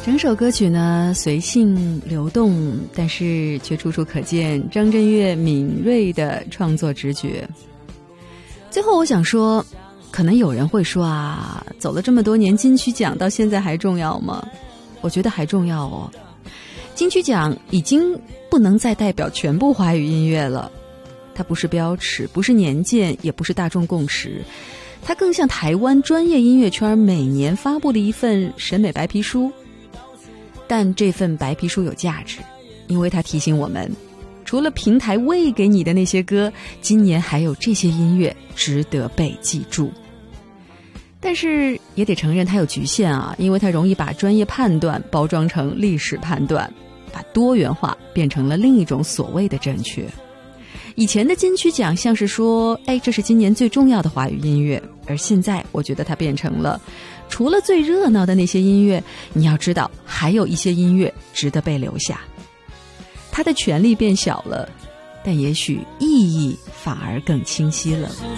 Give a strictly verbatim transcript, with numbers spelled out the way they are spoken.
整首歌曲呢随性流动，但是却处处可见张震岳敏锐的创作直觉。最后我想说，可能有人会说啊，走了这么多年，金曲奖到现在还重要吗？我觉得还重要哦。金曲奖已经不能再代表全部华语音乐了，它不是标尺，不是年鉴，也不是大众共识，它更像台湾专业音乐圈每年发布的一份审美白皮书。但这份白皮书有价值，因为它提醒我们，除了平台喂给你的那些歌，今年还有这些音乐值得被记住。但是也得承认它有局限啊，因为它容易把专业判断包装成历史判断，把多元化变成了另一种所谓的正确。以前的金曲奖像是说，哎，这是今年最重要的华语音乐，而现在我觉得它变成了，除了最热闹的那些音乐，你要知道还有一些音乐值得被留下。它的权力变小了，但也许意义反而更清晰了。